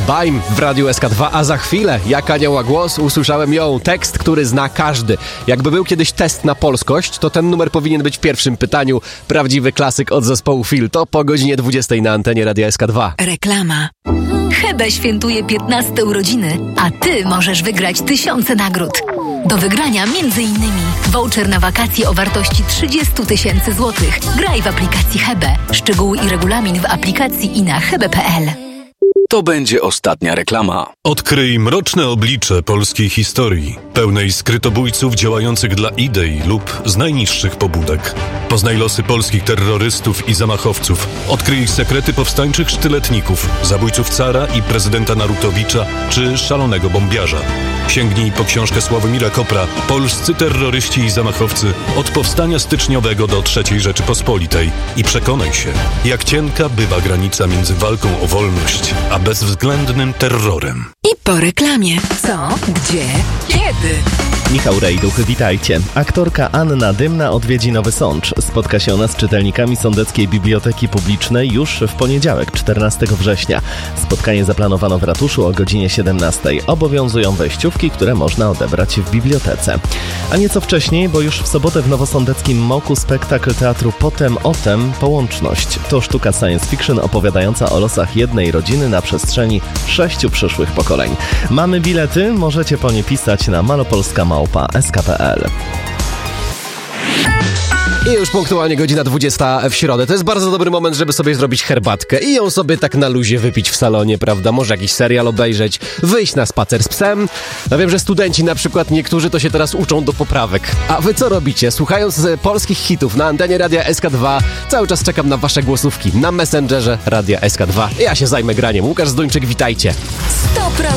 Baim w Radiu SK2, a za chwilę, jak anioła głos, usłyszałem ją. Tekst, który zna każdy. Jakby był kiedyś test na polskość, to ten numer powinien być w pierwszym pytaniu. Prawdziwy klasyk od zespołu Feel. To po godzinie 20 na antenie Radia SK2. Reklama. Hebe świętuje 15 urodziny, a ty możesz wygrać tysiące nagród. Do wygrania m.in. voucher na wakacje o wartości 30 000 złotych. Graj w aplikacji Hebe. Szczegóły i regulamin w aplikacji i na hebe.pl. To będzie ostatnia reklama. Odkryj mroczne oblicze polskiej historii, pełnej skrytobójców działających dla idei lub z najniższych pobudek. Poznaj losy polskich terrorystów i zamachowców. Odkryj sekrety powstańczych sztyletników, zabójców cara i prezydenta Narutowicza czy szalonego bombiarza. Sięgnij po książkę Sławomira Kopra „Polscy terroryści i zamachowcy od powstania styczniowego do III Rzeczypospolitej” i przekonaj się, jak cienka bywa granica między walką o wolność a bezwzględnym terrorem. I po reklamie. Co? Gdzie? Kiedy? Michał Rejduch, witajcie. Aktorka Anna Dymna odwiedzi Nowy Sącz. Spotka się ona z czytelnikami Sądeckiej Biblioteki Publicznej już w poniedziałek, 14 września. Spotkanie zaplanowano w ratuszu o godzinie 17. Obowiązują wejściówki, które można odebrać w bibliotece. A nieco wcześniej, bo już w sobotę w nowosądeckim MOK-u spektakl teatru Potem o tem Połączność. To sztuka science fiction opowiadająca o losach jednej rodziny na przestrzeni 6 przyszłych pokoleń. Mamy bilety, możecie po nie pisać na malopolska@sk.pl. I już punktualnie godzina 20 w środę. To jest bardzo dobry moment, żeby sobie zrobić herbatkę i ją sobie tak na luzie wypić w salonie, prawda? Może jakiś serial obejrzeć, wyjść na spacer z psem. No wiem, że studenci na przykład, niektórzy to się teraz uczą do poprawek. A wy co robicie? Słuchając polskich hitów na antenie Radia SK2, cały czas czekam na wasze głosówki na Messengerze Radia SK2. Ja się zajmę graniem. Łukasz Zduńczyk, witajcie. 100%